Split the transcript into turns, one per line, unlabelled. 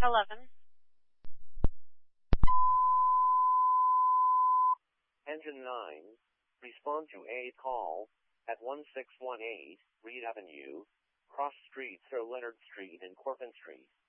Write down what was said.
11.
Engine 9, respond to a call at 1618 Reed Avenue, cross streets Sir Leonard Street and Corbin Street.